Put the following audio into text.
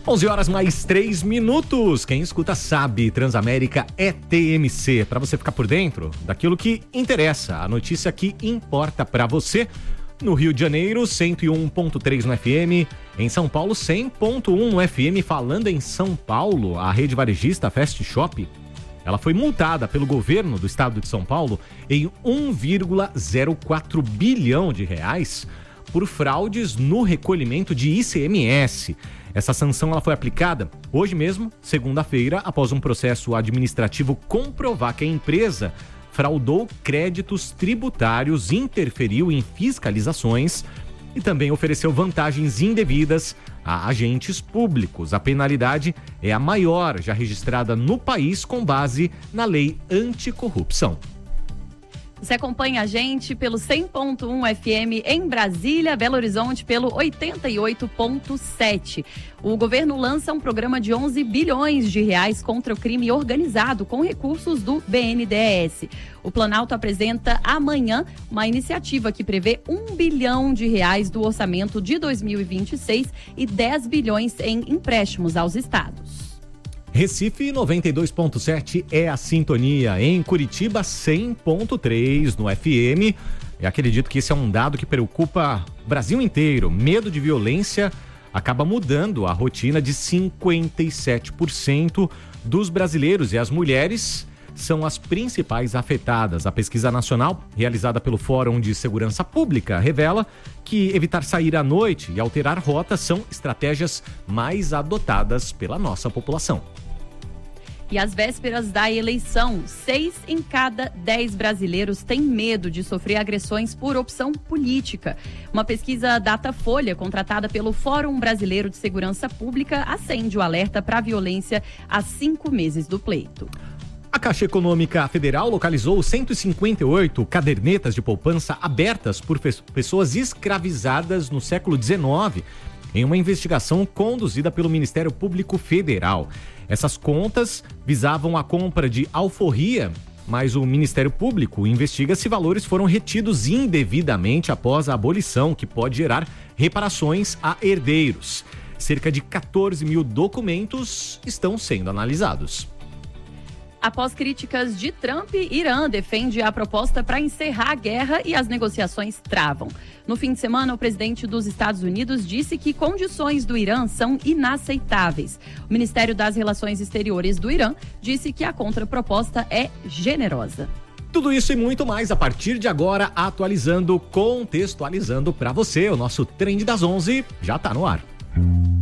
11 horas mais 3 minutos. Quem escuta sabe, Transamérica é TMC. Para você ficar por dentro daquilo que interessa, a notícia que importa para você. No Rio de Janeiro, 101.3 no FM. Em São Paulo, 100.1 no FM. Falando em São Paulo, a rede varejista Fast Shop, ela foi multada pelo governo do estado de São Paulo em 1,04 bilhão de reais por fraudes no recolhimento de ICMS. Essa sanção ela foi aplicada hoje mesmo, segunda-feira, após um processo administrativo comprovar que a empresa fraudou créditos tributários, interferiu em fiscalizações e também ofereceu vantagens indevidas a agentes públicos. A penalidade é a maior já registrada no país com base na lei anticorrupção. Você acompanha a gente pelo 100.1 FM em Brasília, Belo Horizonte pelo 88.7. O governo lança um programa de 11 bilhões de reais contra o crime organizado com recursos do BNDES. O Planalto apresenta amanhã uma iniciativa que prevê 1 bilhão de reais do orçamento de 2026 e 10 bilhões em empréstimos aos estados. Recife 92.7 é a sintonia, em Curitiba 100.3 no FM. Eu acredito que esse é um dado que preocupa o Brasil inteiro. Medo de violência acaba mudando a rotina de 57% dos brasileiros e as mulheres são as principais afetadas. A pesquisa nacional, realizada pelo Fórum de Segurança Pública, revela que evitar sair à noite e alterar rotas são estratégias mais adotadas pela nossa população. E às vésperas da eleição, 6 em cada 10 brasileiros têm medo de sofrer agressões por opção política. Uma pesquisa Datafolha, contratada pelo Fórum Brasileiro de Segurança Pública, acende o alerta para a violência há 5 meses do pleito. A Caixa Econômica Federal localizou 158 cadernetas de poupança abertas por pessoas escravizadas no século XIX, em uma investigação conduzida pelo Ministério Público Federal. Essas contas visavam a compra de alforria, mas o Ministério Público investiga se valores foram retidos indevidamente após a abolição, que pode gerar reparações a herdeiros. Cerca de 14 mil documentos estão sendo analisados. Após críticas de Trump, Irã defende a proposta para encerrar a guerra e as negociações travam. No fim de semana, o presidente dos Estados Unidos disse que condições do Irã são inaceitáveis. O Ministério das Relações Exteriores do Irã disse que a contraproposta é generosa. Tudo isso e muito mais a partir de agora, atualizando, contextualizando para você. O nosso Trend das 11 já está no ar.